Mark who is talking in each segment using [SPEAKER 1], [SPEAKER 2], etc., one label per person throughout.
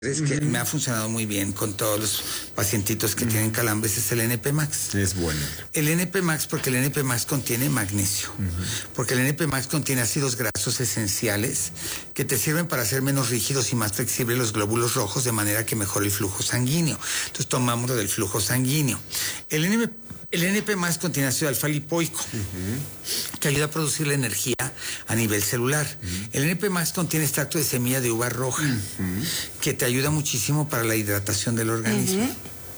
[SPEAKER 1] Es que me ha funcionado muy bien con todos los pacientitos que tienen calambres, es el NP Max.
[SPEAKER 2] Es bueno.
[SPEAKER 1] El NP Max, porque el NP Max contiene magnesio, porque el NP Max contiene ácidos grasos esenciales que te sirven para hacer menos rígidos y más flexibles los glóbulos rojos, de manera que mejore el flujo sanguíneo. Entonces tomamos lo del flujo sanguíneo. El NP Max contiene ácido alfa lipoico, que ayuda a producir la energía a nivel celular. El NP Max contiene extracto de semilla de uva roja, que te ayuda muchísimo para la hidratación del organismo.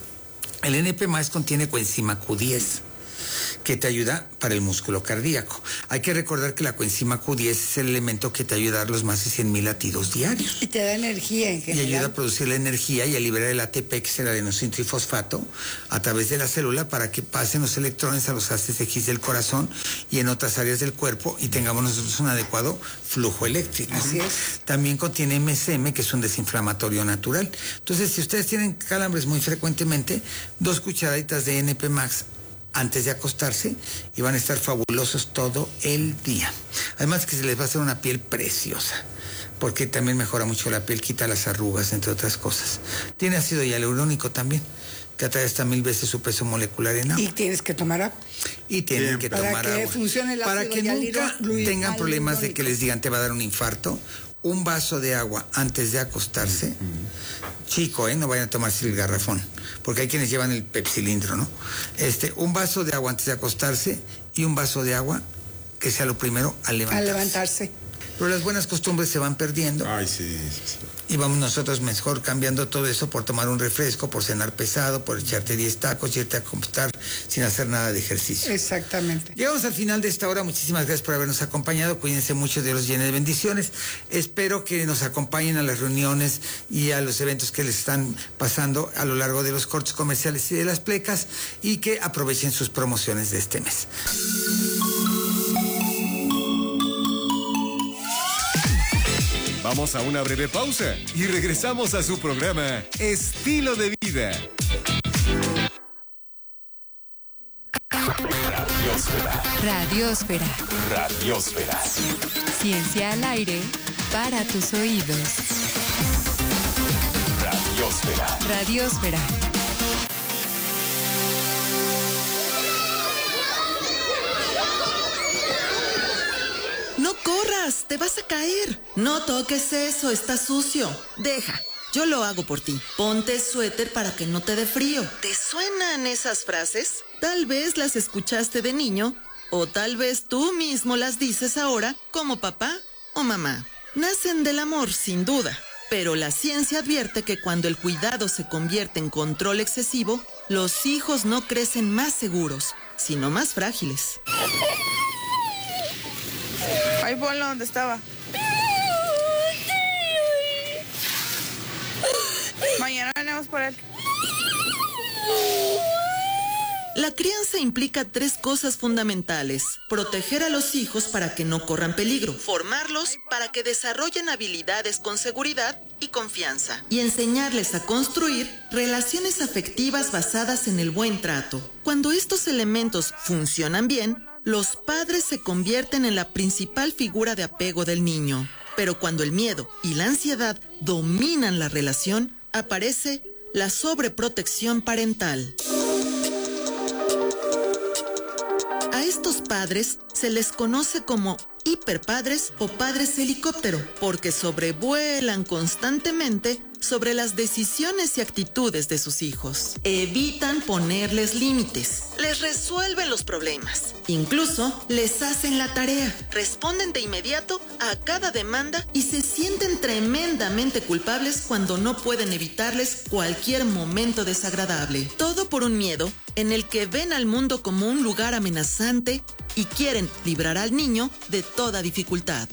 [SPEAKER 1] El NP Max contiene coenzima Q10, que te ayuda para el músculo cardíaco. Hay que recordar que la coenzima Q10 es el elemento que te ayuda a dar los más de 100,000 latidos diarios.
[SPEAKER 3] Y te da energía en general.
[SPEAKER 1] Y ayuda a producir la energía y a liberar el ATP, que es el adenosín trifosfato, a través de la célula para que pasen los electrones a los haces X del corazón y en otras áreas del cuerpo y tengamos nosotros un adecuado flujo eléctrico.
[SPEAKER 3] Así es.
[SPEAKER 1] También contiene MSM, que es un desinflamatorio natural. Entonces, si ustedes tienen calambres muy frecuentemente, 2 cucharaditas de NP Max antes de acostarse y van a estar fabulosos todo el día. Además que se les va a hacer una piel preciosa, porque también mejora mucho la piel, quita las arrugas, entre otras cosas. Tiene ácido hialurónico también, que atrae hasta 1000 veces su peso molecular en agua.
[SPEAKER 3] Y tienes que tomar agua.
[SPEAKER 1] Y tienen que tomar agua.
[SPEAKER 3] Para que funcione el ácido
[SPEAKER 1] para que nunca tengan problemas de que les digan te va a dar un infarto. Un vaso de agua antes de acostarse, chico, no vayan a tomarse el garrafón, porque hay quienes llevan el pepsilindro, ¿no? Un vaso de agua antes de acostarse y un vaso de agua que sea lo primero al levantarse. Pero las buenas costumbres se van perdiendo.
[SPEAKER 2] Ay, sí.
[SPEAKER 1] Y vamos nosotros mejor cambiando todo eso por tomar un refresco, por cenar pesado, por echarte 10 tacos, irte a acostar sin hacer nada de ejercicio.
[SPEAKER 3] Exactamente.
[SPEAKER 1] Llegamos al final de esta hora. Muchísimas gracias por habernos acompañado. Cuídense mucho, Dios los llene de bendiciones. Espero que nos acompañen a las reuniones y a los eventos que les están pasando a lo largo de los cortes comerciales y de las plecas, y que aprovechen sus promociones de este mes.
[SPEAKER 4] Vamos a una breve pausa y regresamos a su programa Estilo de Vida.
[SPEAKER 5] Radiosfera.
[SPEAKER 4] Radiosfera.
[SPEAKER 5] Ciencia al aire para tus oídos.
[SPEAKER 4] Radiosfera.
[SPEAKER 5] Radiosfera.
[SPEAKER 6] No corras, te vas a caer. No toques eso, está sucio. Deja, yo lo hago por ti. Ponte suéter para que no te dé frío. ¿Te suenan esas frases? Tal vez las escuchaste de niño, o tal vez tú mismo las dices ahora como papá o mamá. Nacen del amor, sin duda, pero la ciencia advierte que cuando el cuidado se convierte en control excesivo, los hijos no crecen más seguros, sino más frágiles.
[SPEAKER 7] Ahí ponlo donde estaba. Mañana venimos por él.
[SPEAKER 6] La crianza implica 3 cosas fundamentales: proteger a los hijos para que no corran peligro, formarlos para que desarrollen habilidades con seguridad y confianza, y enseñarles a construir relaciones afectivas basadas en el buen trato. Cuando estos elementos funcionan bien, los padres se convierten en la principal figura de apego del niño. Pero cuando el miedo y la ansiedad dominan la relación, aparece la sobreprotección parental. A estos padres se les conoce como hiperpadres o padres helicóptero, porque sobrevuelan constantemente sobre las decisiones y actitudes de sus hijos. Evitan ponerles límites, les resuelven los problemas, incluso les hacen la tarea, responden de inmediato a cada demanda y se sienten tremendamente culpables cuando no pueden evitarles cualquier momento desagradable. Todo por un miedo en el que ven al mundo como un lugar amenazante y quieren librar al niño de toda dificultad.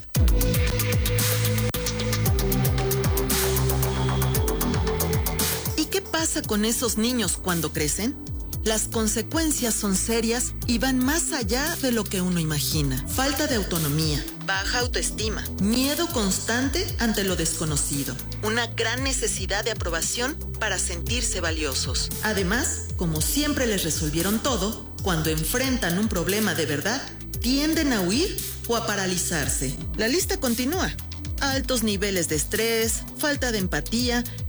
[SPEAKER 6] ¿Qué pasa con esos niños cuando crecen? Las consecuencias son serias y van más allá de lo que uno imagina. Falta de autonomía, baja autoestima, miedo constante ante lo desconocido, una gran necesidad de aprobación para sentirse valiosos. Además, como siempre les resolvieron todo, cuando enfrentan un problema de verdad, tienden a huir o a paralizarse. La lista continúa. Altos niveles de estrés, falta de empatía